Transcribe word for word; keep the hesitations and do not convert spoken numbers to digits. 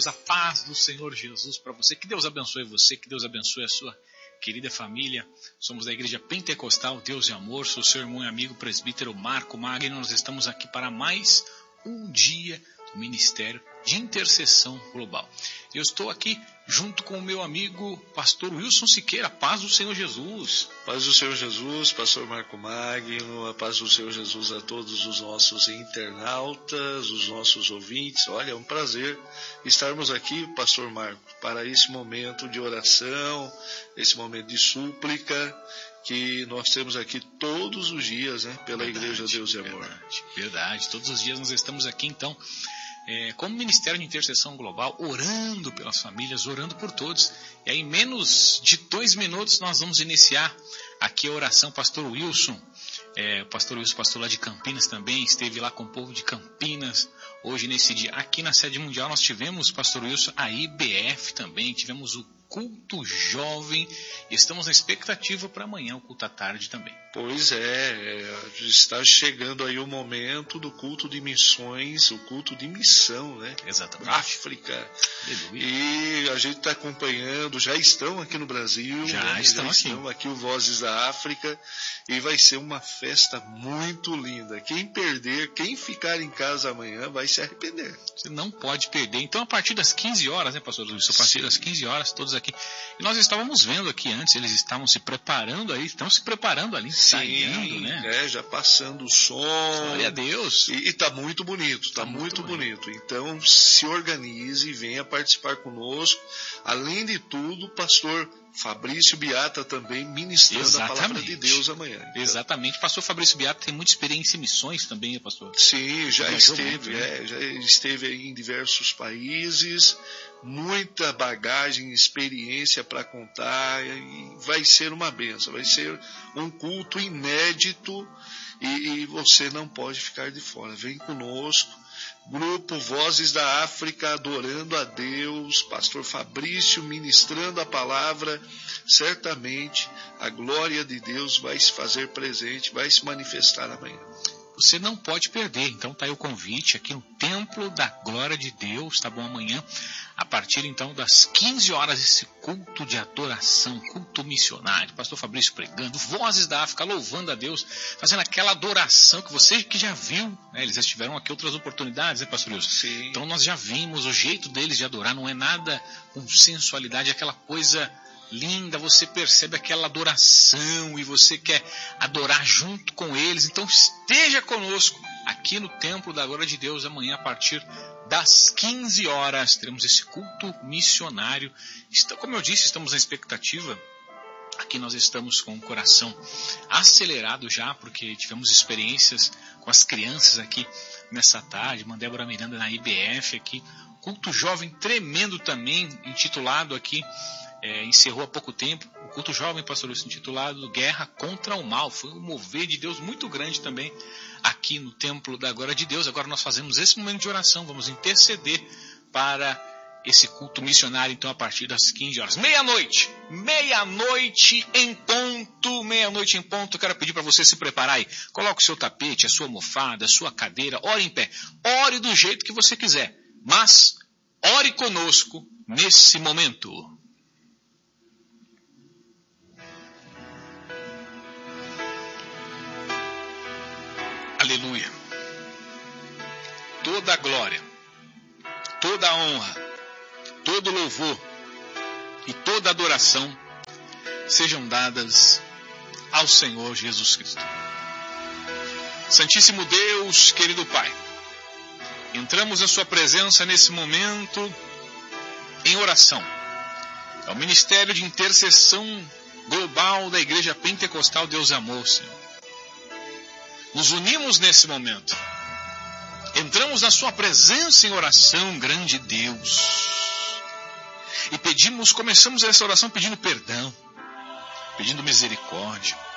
queridos, a paz do Senhor Jesus para você. Que Deus abençoe você, que Deus abençoe a sua querida família. Somos da Igreja Pentecostal Deus e Amor. Sou seu irmão e amigo presbítero Marco Magno. Nós estamos aqui para mais um dia do Ministério de Intercessão Global. Eu estou aqui junto com o meu amigo pastor Wilson Siqueira. Paz do Senhor Jesus. Paz do Senhor Jesus, pastor Marco Magno, a paz do Senhor Jesus a todos os nossos internautas, os nossos ouvintes. Olha, é um prazer estarmos aqui, pastor Marco, para esse momento de oração, esse momento de súplica que nós temos aqui todos os dias, né, pela verdade, Igreja Deus e Amor. Verdade, verdade. Todos os dias nós estamos aqui, então, É, como Ministério de Intercessão Global, orando pelas famílias, orando por todos. E aí, em menos de dois minutos, nós vamos iniciar aqui a oração. Pastor Wilson, é, o pastor Wilson, pastor lá de Campinas também, esteve lá com o povo de Campinas, hoje nesse dia. Aqui na sede mundial nós tivemos, pastor Wilson, a I B F também, tivemos o culto jovem, e estamos na expectativa para amanhã, o culto à tarde também. Pois é, é, está chegando aí o momento do culto de missões, o culto de missão, né? Exatamente. África. Aleluia. E a gente está acompanhando, já estão aqui no Brasil, já, né? estão, já aqui. estão aqui o Vozes da África, e vai ser uma festa muito linda. Quem perder, quem ficar em casa amanhã vai se arrepender. Você não pode perder. Então, a partir das quinze horas, né, pastor Luiz? A partir Sim. das quinze horas, todos aqui. E nós estávamos vendo aqui antes, eles estavam se preparando aí, estão se preparando ali, ensaiando, né? É, já passando o som. Glória a Deus. E, e tá muito bonito, tá, tá muito, muito bonito. bonito. Então, se organize e venha participar conosco. Além de tudo, pastor Fabrício Beata também ministrando Exatamente. a palavra de Deus amanhã. Então, Exatamente. Pastor Fabrício Beata tem muita experiência em missões também, pastor? Sim, já esteve, muito, é, né? já esteve aí em diversos países, muita bagagem, experiência para contar, e vai ser uma bênção, vai ser um culto inédito e, e você não pode ficar de fora. Vem conosco. Grupo Vozes da África adorando a Deus, pastor Fabrício ministrando a palavra, certamente a glória de Deus vai se fazer presente, vai se manifestar amanhã. Você não pode perder, então tá aí o convite aqui no Templo da Glória de Deus, tá bom? Amanhã, a partir então das quinze horas, esse culto de adoração, culto missionário, pastor Fabrício pregando, Vozes da África, louvando a Deus, fazendo aquela adoração que você que já viu, né? Eles já tiveram aqui outras oportunidades, né, pastor Wilson? Sim. Então nós já vimos o jeito deles de adorar, não é nada com sensualidade, é aquela coisa linda, você percebe aquela adoração e você quer adorar junto com eles. Então esteja conosco aqui no Templo da Glória de Deus amanhã a partir das quinze horas. Teremos esse culto missionário. Como eu disse, estamos na expectativa. Aqui nós estamos com o coração acelerado já, porque tivemos experiências com as crianças aqui nessa tarde. Mandei a Débora Miranda na I B F aqui. Culto jovem tremendo também, intitulado aqui, É, encerrou há pouco tempo, o culto jovem, pastor Wilson, intitulado Guerra contra o Mal. Foi um mover de Deus muito grande também aqui no Templo da Glória de Deus. Agora nós fazemos esse momento de oração, vamos interceder para esse culto missionário, então, a partir das quinze horas. Meia-noite, meia-noite em ponto, meia-noite em ponto. Quero pedir para você se preparar aí. Coloque o seu tapete, a sua almofada, a sua cadeira, ore em pé. Ore do jeito que você quiser, mas ore conosco nesse momento. Aleluia. Toda a glória, toda a honra, todo louvor e toda adoração sejam dadas ao Senhor Jesus Cristo. Santíssimo Deus, querido Pai, entramos na sua presença nesse momento em oração. É o Ministério de Intercessão Global da Igreja Pentecostal Deus e Amor, Senhor. Nos unimos nesse momento. Entramos na sua presença em oração, grande Deus. E pedimos, começamos essa oração pedindo perdão, pedindo misericórdia.